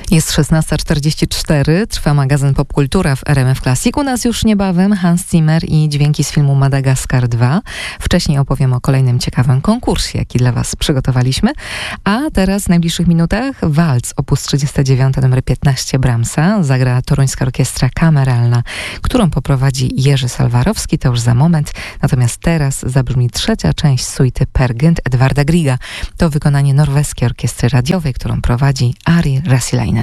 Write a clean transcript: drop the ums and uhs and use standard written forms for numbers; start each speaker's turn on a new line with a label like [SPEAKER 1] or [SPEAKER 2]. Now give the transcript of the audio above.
[SPEAKER 1] Jest 16:44, trwa magazyn Popkultura w RMF Classic. U nas już niebawem Hans Zimmer i dźwięki z filmu Madagaskar 2. Wcześniej opowiem o kolejnym ciekawym konkursie, jaki dla Was przygotowaliśmy. A teraz w najbliższych minutach walc op. 39 nr 15 Brahmsa zagra Toruńska Orkiestra Kameralna, którą poprowadzi Jerzy Salwarowski, to już za moment. Natomiast teraz zabrzmi trzecia część suity Per Gynt Edwarda Grieга. To wykonanie norweskiej orkiestry radiowej, którą prowadzi Ari Räsäläinen.